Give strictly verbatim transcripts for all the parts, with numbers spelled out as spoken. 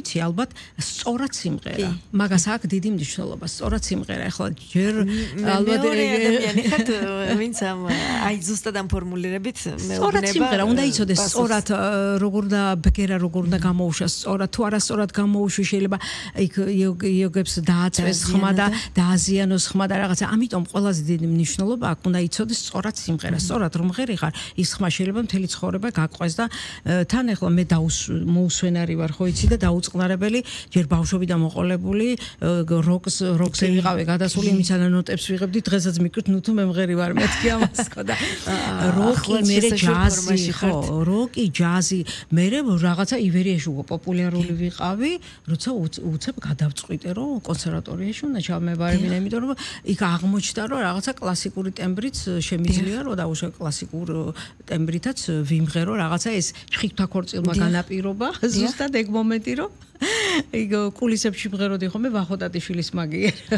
იცი ალბათ სწორად სიმღერა. მაგას აქვს დიდი მნიშვნელობა, სწორად სიმღერა. ახლა ჯერ ალბათ ადამიანი ხარ, ვინც ამ აი ზუსტად ამ ფორმულირებით სწორად სიმღერა უნდა იცოდეს, სწორად როგორ და ბგერა როგორ უნდა გამოუშვას, სწორად თუ არასწორად გამოუშვი შეიძლება იქ იოგებს დააწვეს ხმა და დააზიანოს ხმა და რაღაცა. ამიტომ ყველაზე დიდი მნიშვნელობა აქვს უნდა იცოდეს სწორად სიმღერა, სწორად რომ ღერიხარ, ის ხმა შეიძლება მთელი ცხოვრება გაყვეს და თან ახლა მე მოუსვენარი ვარ ხო იცი და დაუწყნარებელი ჯერ ბავშვობიდან მოყოლებული როკს როქზე ვიყავი გადასული იმისადა ნოტებს ვიღებდი დღესაც მიკვირთ ნუ თუ მე მღერი ვარ მეთქი ამას ხო და როკი მე ჯაზი ხო როკი ჯაზი მე რაღაცა ივერიაში უკვე პოპულარული ვიყავი როცა უცებ გადავწყვიტე რომ კონსერვატორიაში უნდა ჩავმებარებინე იმიტომ რომ იქ აღმოჩნდა რომ რაღაცა კლასიკური ტემბრიც შემიძლია რომ დაუშვა კლასიკურ ტემბრითაც ვიმღერო რაღაცა ეს ჩხიკვთა ქორწილმა განაპირობა ზუსტად ეგ მომენტი რომ იქ კულისებში მღეროდი ხოლმე ვახო ტატიშვილის მაგიერ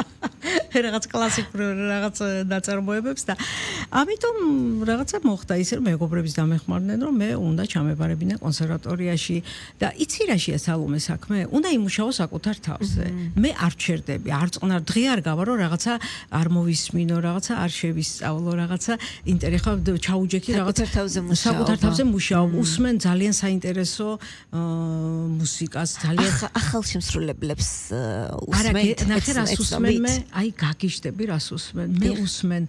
რაღაც კლასიკურ რაღაც ნაწარმოებებს და ამიტომ რაღაცა მოხდა ისე რომ მეგობრების დამეხმარდნენ რომ მე უნდა ჩამებარებინა კონსერვატორიაში და იცი რა შეა სალომე საქმე უნდა იმუშაო საკუთარ თავზე მე არ ჩერდები არ წნარ დღე არ გავა რომ რაღაცა არ მოვისმინო რაღაცა არ შევისწავლო რაღაცა ინტერესა ჩაუჯექი რაღაცა საკუთარ თავზე მუშაობ უსმენ ძალიან საინტერესო მუსიკას ძალიან ახალ შემსრულებლებს უსმენთ ნახე უსმენ მე აი გაგიჟდები რას უსმენ მე უსმენ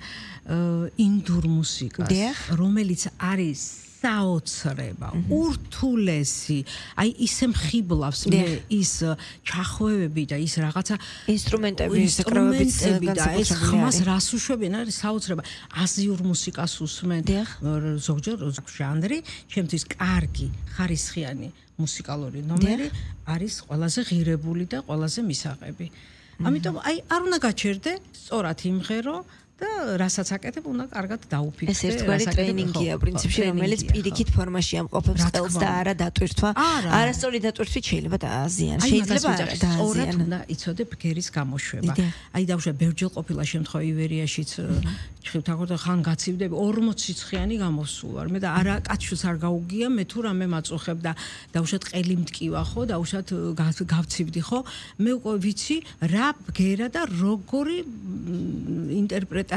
ინდურ მუსიკას რომელიც არის საოცრება ურთულესი აი ისე მხიბლავს მე ის ჩახვევები და ის რაღაცა ინსტრუმენტები საკრავებიც და ეს ხმას რას უშვებიან არის საოცრება აზიურ მუსიკას უსმენ ზოგჯერ ჟანრი ჩემთვის კარგი ხარისხიანი მუსიკალური ნომერი არის ყველაზე ღირებული და ყველაზე მისაღები ამიტომ აი არ უნდა გაჩერდე სწორად იმღერო და რასაც აკეთებ უნდა კარგად დაუფიქრე. ეს ერთგვარი ტრეინინგია პრინციპში, რომელიც პირიქით ფორმაში ამყოფებს ხელს და არა დატვირთვა. არასწორი დატვირთვით შეიძლება დააზიანოს. შეიძლება დააზიანოს. სწორად უნდა იცოდე ბგერის გამოშვება. აი დავშვა ბევრჯერ ყოფილა შემთხვევა ივერიაშიც ჩხივთაქორდა ხან გაცივდები ორმოცი ცხიანი გამოსულ ვარ. მე და არა კაცშიც არ გაუგია, მე თუ რამე მაწუხებ და დავშვა ყელი მტკივა ხო, დავშვა გავცივდი ხო. მე უკვე ვიცი რა ბგერა და როგორი ინტერპრეტაცია